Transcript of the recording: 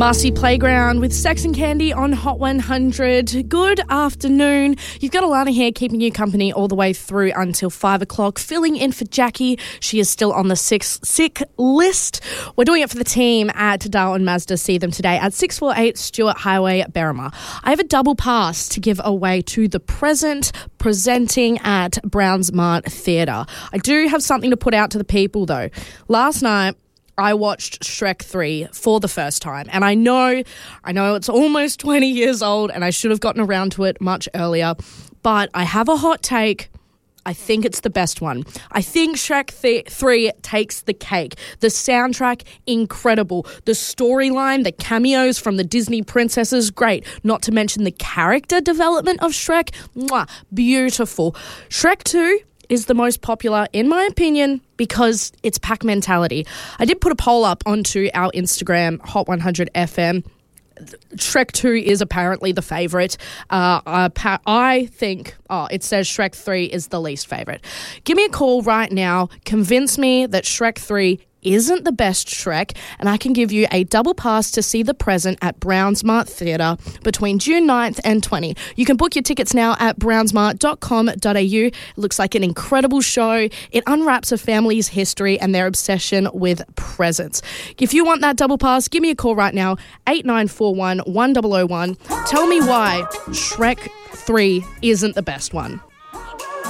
Marcy Playground with Sex and Candy on Hot 100. Good afternoon. You've got Alana here keeping you company all the way through until 5 o'clock, filling in for Jackie. She is still on the sick list. We're doing it for the team at Darwin Mazda. See them today at 648 Stewart Highway, Berrima. I have a double pass to give away to the present presenting at Browns Mart Theatre. I do have something to put out to the people though. Last night, I watched Shrek 3 for the first time, and I know it's almost 20 years old and I should have gotten around to it much earlier, but I have a hot take. I think it's the best one. I think Shrek 3 takes the cake. The soundtrack, incredible. The storyline, the cameos from the Disney princesses, great. Not to mention the character development of Shrek, beautiful. Shrek 2 is the most popular, in my opinion, because it's pack mentality. I did put a poll up onto our Instagram, Hot 100 FM. Shrek 2 is apparently the favourite. I think, it says Shrek 3 is the least favourite. Give me a call right now. Convince me that Shrek 3 isn't the best Shrek, and I can give you a double pass to see the present at Browns Mart Theatre between June 9th and 20. You can book your tickets now at brownsmart.com.au. It looks like an incredible show. It unwraps a family's history and their obsession with presents. If you want that double pass, give me a call right now, 8941 1001. Tell me why Shrek 3 isn't the best one.